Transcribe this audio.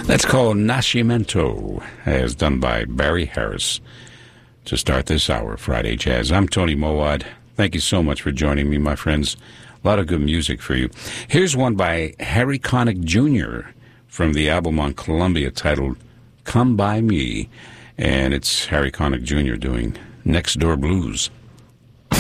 That's called Nascimento, as done by Barry Harris, to start this hour of Friday Jazz. I'm Tony Mowad. Thank you so much for joining me, my friends. A lot of good music for you. Here's one by Harry Connick Jr. from the album on Columbia titled Come By Me. And it's Harry Connick Jr. doing Next Door Blues.